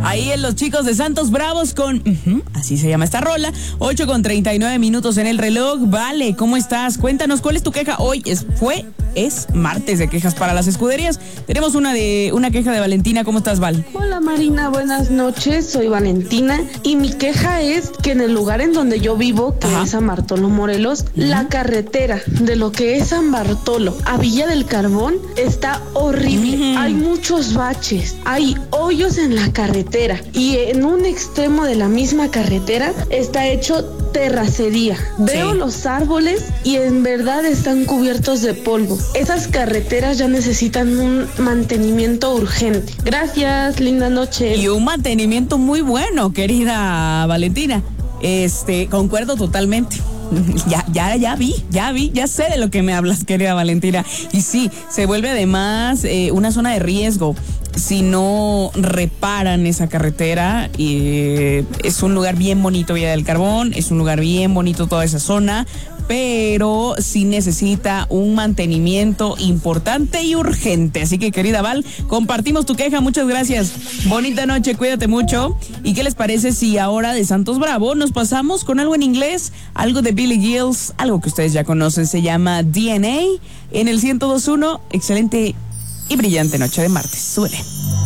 Ahí en Los Chicos de Santos Bravos con... así se llama esta rola. 8:39 en el reloj. Vale, ¿cómo estás? Cuéntanos, ¿cuál es tu queja? Hoy es martes de quejas para las escuderías. Tenemos una queja de Valentina. ¿Cómo estás, Val? Hola, Marina, buenas noches. Soy Valentina y mi queja es que en el lugar en donde yo vivo, que es San Bartolo, Morelos, la carretera de lo que es San Bartolo a Villa del Carbón está horrible. Hay muchos baches, hay hoyos en la carretera y en un extremo de la misma carretera está hecho terracería. Veo los árboles y en verdad están cubiertos de polvo. Esas carreteras ya necesitan un mantenimiento urgente. Gracias, linda noche. Y un mantenimiento muy bueno, querida Valentina. Concuerdo totalmente. Ya sé de lo que me hablas, querida Valentina. Y sí, se vuelve además una zona de riesgo si no reparan esa carretera. Es un lugar bien bonito, Villa del Carbón, es un lugar bien bonito toda esa zona, pero sí necesita un mantenimiento importante y urgente. Así que, querida Val, compartimos tu queja, muchas gracias. Bonita noche, cuídate mucho. ¿Y qué les parece si ahora de Santos Bravo nos pasamos con algo en inglés, algo de Billy Gills, algo que ustedes ya conocen, se llama DNA, en el 102.1, excelente y brillante noche de martes. Súbele.